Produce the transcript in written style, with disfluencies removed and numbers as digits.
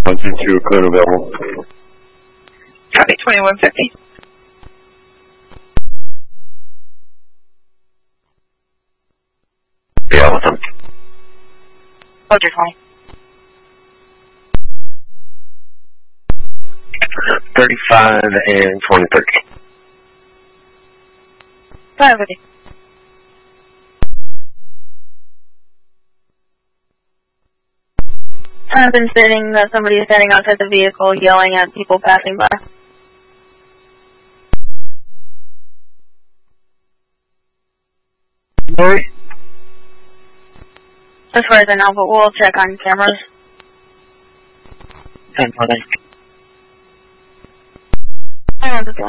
122, code available. Copy, 2150. Yeah, what's up? Roger, 20. 35 and 2030. 550. I've been sitting that somebody is standing outside the vehicle yelling at people passing by. Sorry? As far as I know, but we'll check on cameras. 10-20. Oh,